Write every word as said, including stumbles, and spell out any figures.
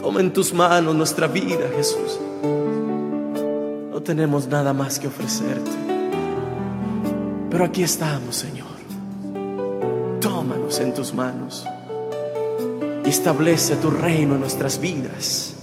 Toma en tus manos nuestra vida, Jesús. No tenemos nada más que ofrecerte, pero aquí estamos, Señor. Tómanos en tus manos y establece tu reino en nuestras vidas.